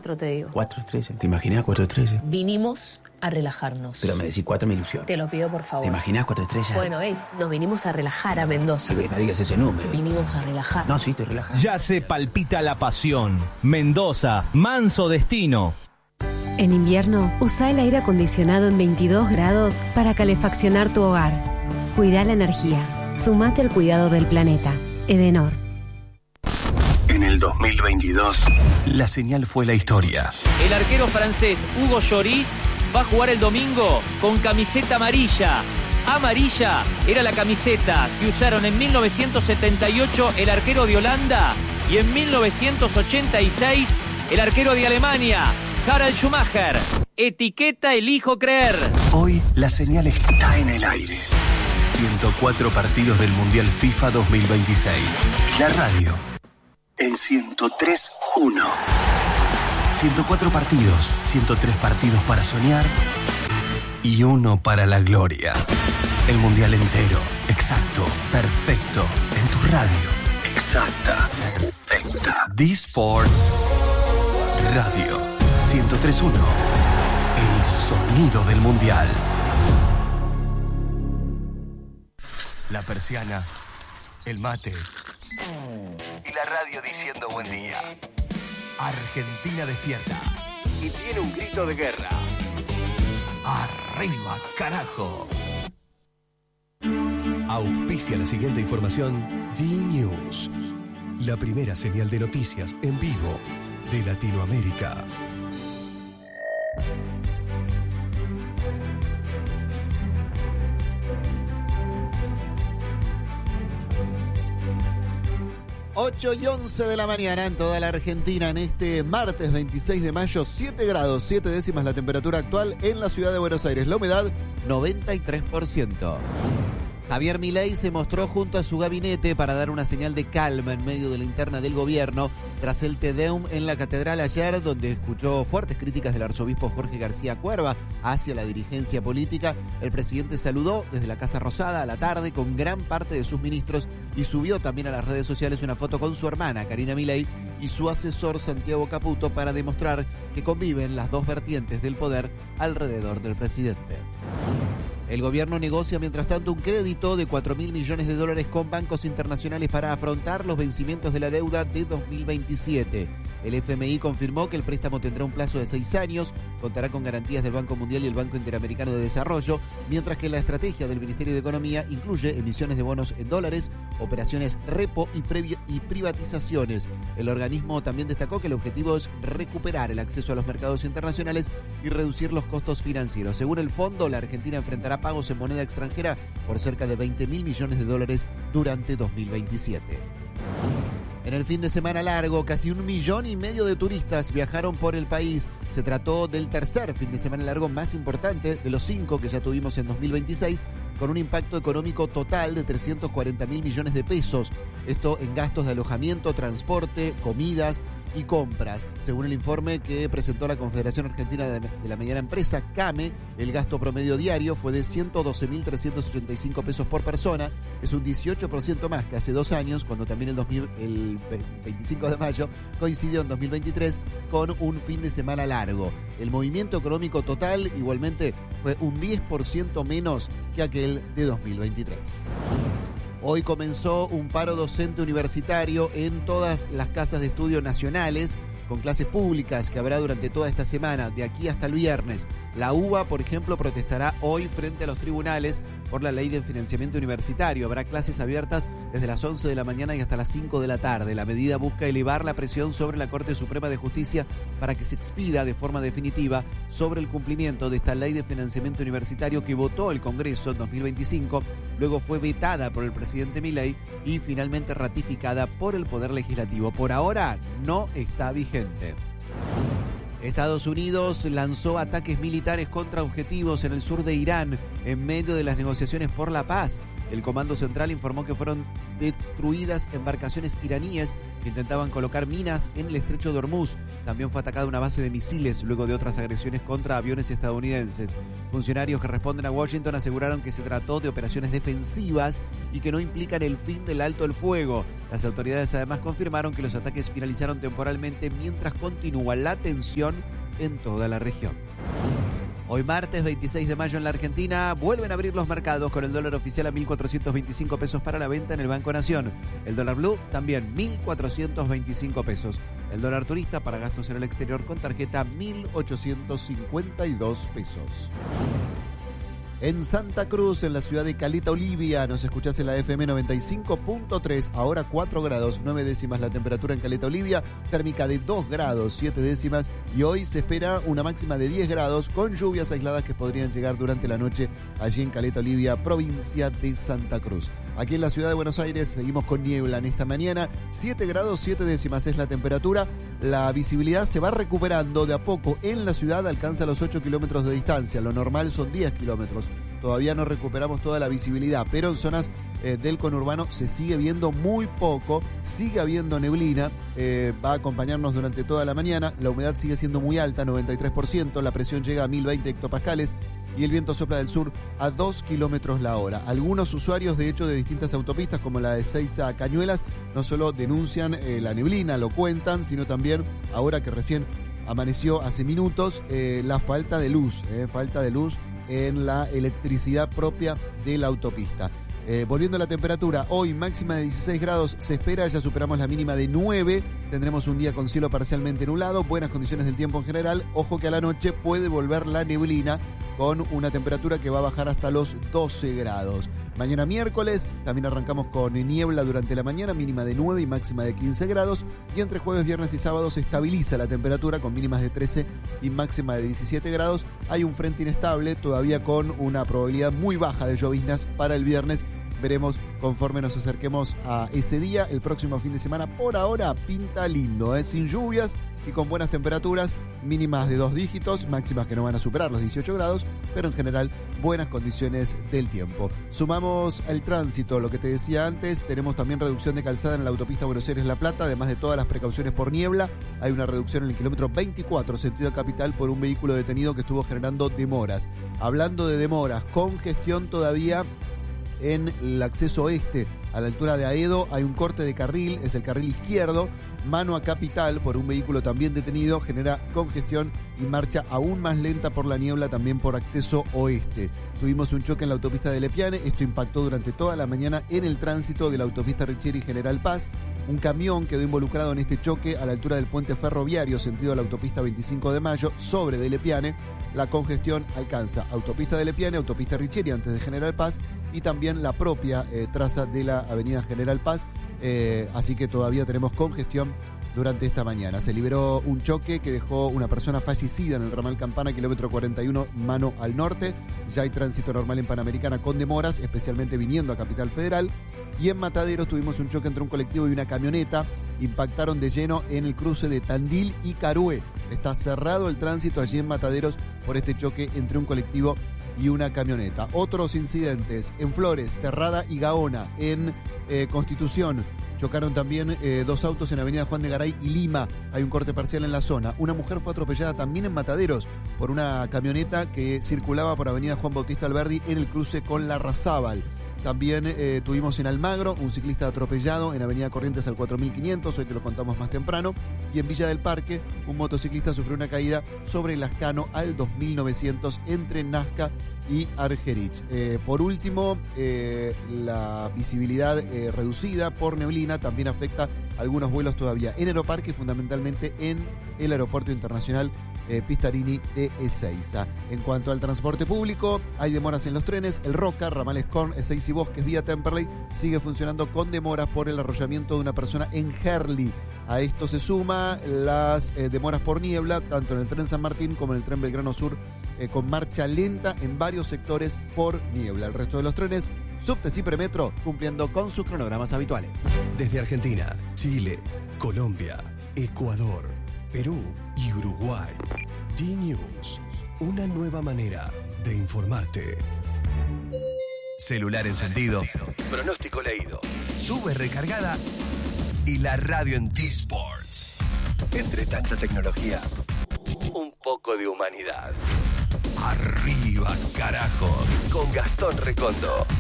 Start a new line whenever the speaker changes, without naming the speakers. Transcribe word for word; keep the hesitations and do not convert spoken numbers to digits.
cuatro te digo.
cuatro estrellas. ¿Te imaginas cuatro estrellas?
Vinimos a relajarnos.
Pero me decís cuatro, me ilusión.
Te lo pido, por favor.
¿Te imaginas cuatro estrellas?
Bueno, hey, nos vinimos a relajar a Mendoza.
Sí, no digas ese número.
Vinimos a relajar.
No, sí, estoy relajado.
Ya se palpita la pasión. Mendoza, manso destino.
En invierno, usa el aire acondicionado en veintidós grados para calefaccionar tu hogar. Cuida la energía. Sumate al cuidado del planeta. Edenor.
En el dos mil veintidós, la señal fue la historia.
El arquero francés Hugo Lloris va a jugar el domingo con camiseta amarilla. Amarilla era la camiseta que usaron en mil novecientos setenta y ocho el arquero de Holanda y en mil novecientos ochenta y seis el arquero de Alemania, Harald Schumacher. Etiqueta elijo creer.
Hoy la señal está en el aire. ciento cuatro partidos del Mundial FIFA dos mil veintiséis. La radio en ciento tres punto uno. ciento cuatro partidos, ciento tres partidos para soñar y uno para la gloria. El Mundial entero, exacto, perfecto, en tu radio. Exacta, perfecta. D-Sports Radio ciento tres punto uno. El sonido del Mundial. La persiana, el mate y la radio diciendo buen día. Argentina despierta y tiene un grito de guerra. ¡Arriba, carajo! Auspicia la siguiente información D-News, la primera señal de noticias en vivo de Latinoamérica.
ocho y once de la mañana en toda la Argentina en este martes veintiséis de mayo, siete grados, siete décimas la temperatura actual en la ciudad de Buenos Aires. La humedad, noventa y tres por ciento. Javier Milei se mostró junto a su gabinete para dar una señal de calma en medio de la interna del gobierno tras el Te Deum en la catedral ayer, donde escuchó fuertes críticas del arzobispo Jorge García Cuerva hacia la dirigencia política. El presidente saludó desde la Casa Rosada a la tarde con gran parte de sus ministros y subió también a las redes sociales una foto con su hermana Karina Milei y su asesor Santiago Caputo para demostrar que conviven las dos vertientes del poder alrededor del presidente. El gobierno negocia, mientras tanto, un crédito de cuatro mil millones de dólares con bancos internacionales para afrontar los vencimientos de la deuda de dos mil veintisiete. El F M I confirmó que el préstamo tendrá un plazo de seis años, contará con garantías del Banco Mundial y el Banco Interamericano de Desarrollo, mientras que la estrategia del Ministerio de Economía incluye emisiones de bonos en dólares, operaciones repo y, previ- y privatizaciones. El organismo también destacó que el objetivo es recuperar el acceso a los mercados internacionales y reducir los costos financieros. Según el fondo, la Argentina enfrentará pagos en moneda extranjera por cerca de veinte mil millones de dólares durante dos mil veintisiete. En el fin de semana largo, casi un millón y medio de turistas viajaron por el país. Se trató del tercer fin de semana largo más importante de los cinco que ya tuvimos en dos mil veintiséis, con un impacto económico total de trescientos cuarenta mil millones de pesos. Esto en gastos de alojamiento, transporte, comidas y compras. Según el informe que presentó la Confederación Argentina de la Mediana Empresa, CAME, el gasto promedio diario fue de ciento doce mil trescientos ochenta y cinco pesos por persona. Es un dieciocho por ciento más que hace dos años, cuando también el, dos mil, el veinticinco de mayo coincidió en dos mil veintitrés con un fin de semana largo. El movimiento económico total igualmente fue un diez por ciento menos que aquel de dos mil veintitrés. Hoy comenzó un paro docente universitario en todas las casas de estudio nacionales, con clases públicas que habrá durante toda esta semana, de aquí hasta el viernes. La U B A, por ejemplo, protestará hoy frente a los tribunales por la ley de financiamiento universitario. Habrá clases abiertas desde las once de la mañana y hasta las cinco de la tarde. La medida busca elevar la presión sobre la Corte Suprema de Justicia para que se expida de forma definitiva sobre el cumplimiento de esta ley de financiamiento universitario que votó el Congreso en dos mil veinticinco, luego fue vetada por el presidente Milei y finalmente ratificada por el Poder Legislativo. Por ahora no está vigente. Estados Unidos lanzó ataques militares contra objetivos en el sur de Irán en medio de las negociaciones por la paz. El Comando Central informó que fueron destruidas embarcaciones iraníes que intentaban colocar minas en el estrecho de Hormuz. También fue atacada una base de misiles luego de otras agresiones contra aviones estadounidenses. Funcionarios que responden a Washington aseguraron que se trató de operaciones defensivas y que no implican el fin del alto el fuego. Las autoridades además confirmaron que los ataques finalizaron temporalmente mientras continúa la tensión en toda la región. Hoy martes veintiséis de mayo en la Argentina vuelven a abrir los mercados con el dólar oficial a mil cuatrocientos veinticinco pesos para la venta en el Banco Nación. El dólar blue también mil cuatrocientos veinticinco pesos. El dólar turista para gastos en el exterior con tarjeta mil ochocientos cincuenta y dos pesos. En Santa Cruz, en la ciudad de Caleta Olivia, nos escuchás en la F M noventa y cinco punto tres, ahora cuatro grados, nueve décimas la temperatura en Caleta Olivia, térmica de dos grados, siete décimas, y hoy se espera una máxima de diez grados con lluvias aisladas que podrían llegar durante la noche allí en Caleta Olivia, provincia de Santa Cruz. Aquí en la ciudad de Buenos Aires seguimos con niebla en esta mañana, siete grados, siete décimas es la temperatura, la visibilidad se va recuperando de a poco, en la ciudad alcanza los ocho kilómetros de distancia, lo normal son diez kilómetros. Todavía no recuperamos toda la visibilidad, pero en zonas eh, del conurbano se sigue viendo muy poco, sigue habiendo neblina, eh, va a acompañarnos durante toda la mañana, la humedad sigue siendo muy alta, noventa y tres por ciento, la presión llega a mil veinte hectopascales y el viento sopla del sur a dos kilómetros la hora. Algunos usuarios, de hecho, de distintas autopistas, como la de Seiza a Cañuelas, no solo denuncian eh, la neblina, lo cuentan, sino también, ahora que recién amaneció hace minutos, eh, la falta de luz, eh, falta de luz en la electricidad propia de la autopista. Eh, volviendo a la temperatura, hoy máxima de dieciséis grados se espera, ya superamos la mínima de nueve, tendremos un día con cielo parcialmente nublado, buenas condiciones del tiempo en general, ojo que a la noche puede volver la neblina con una temperatura que va a bajar hasta los doce grados. Mañana miércoles también arrancamos con niebla durante la mañana, mínima de nueve y máxima de quince grados, y entre jueves, viernes y sábado se estabiliza la temperatura con mínimas de trece y máxima de diecisiete grados. Hay un frente inestable, todavía con una probabilidad muy baja de lloviznas para el viernes. Veremos conforme nos acerquemos a ese día. El próximo fin de semana por ahora pinta lindo, ¿eh? Sin lluvias y con buenas temperaturas, mínimas de dos dígitos, máximas que no van a superar los dieciocho grados, pero en general buenas condiciones del tiempo. Sumamos al tránsito, lo que te decía antes, tenemos también reducción de calzada en la autopista Buenos Aires-La Plata, además de todas las precauciones por niebla. Hay una reducción en el kilómetro veinticuatro, sentido capital, por un vehículo detenido que estuvo generando demoras. Hablando de demoras, congestión todavía en el acceso oeste, a la altura de Aedo, hay un corte de carril, es el carril izquierdo, mano a Capital, por un vehículo también detenido, genera congestión y marcha aún más lenta por la niebla también por acceso oeste. Tuvimos un choque en la autopista de Lepiane, esto impactó durante toda la mañana en el tránsito de la autopista Richieri General Paz. Un camión quedó involucrado en este choque a la altura del puente ferroviario, sentido a la autopista veinticinco de mayo, sobre de Lepiane. La congestión alcanza autopista de Lepiane, autopista Richieri antes de General Paz y también la propia eh, traza de la avenida General Paz. Eh, así que todavía tenemos congestión durante esta mañana. Se liberó un choque que dejó una persona fallecida en el ramal Campana, kilómetro cuarenta y uno, mano al norte. Ya hay tránsito normal en Panamericana con demoras, especialmente viniendo a Capital Federal. Y en Mataderos tuvimos un choque entre un colectivo y una camioneta. Impactaron de lleno en el cruce de Tandil y Carué. Está cerrado el tránsito allí en Mataderos por este choque entre un colectivo y una camioneta. Otros incidentes en Flores, Terrada y Gaona. En eh, Constitución chocaron también eh, dos autos en Avenida Juan de Garay y Lima. Hay un corte parcial en la zona. Una mujer fue atropellada también en Mataderos por una camioneta que circulaba por Avenida Juan Bautista Alberdi en el cruce con La Razábal. También eh, tuvimos en Almagro un ciclista atropellado en Avenida Corrientes al cuatro mil quinientos, hoy te lo contamos más temprano. Y en Villa del Parque, un motociclista sufrió una caída sobre Lascano al dos mil novecientos entre Nazca y Argerich. Eh, por último, eh, la visibilidad eh, reducida por neblina también afecta algunos vuelos todavía en Aeroparque, fundamentalmente en el Aeropuerto Internacional eh, Pistarini de Ezeiza. En cuanto al transporte público, hay demoras en los trenes. El Roca, ramales Korn, Ezeiza y Bosques, vía Temperley, sigue funcionando con demoras por el arrollamiento de una persona en Herli. A esto se suma las eh, demoras por niebla, tanto en el tren San Martín como en el tren Belgrano Sur, eh, con marcha lenta en varios sectores por niebla. El resto de los trenes, subtes y premetro, cumpliendo con sus cronogramas habituales.
Desde Argentina, Chile, Colombia, Ecuador, Perú y Uruguay. D-News, una nueva manera de informarte. Celular encendido, pronóstico leído, sube recargada y la radio en T-Sports. Entre tanta tecnología, un poco de humanidad. Arriba, carajo, con Gastón Recondo.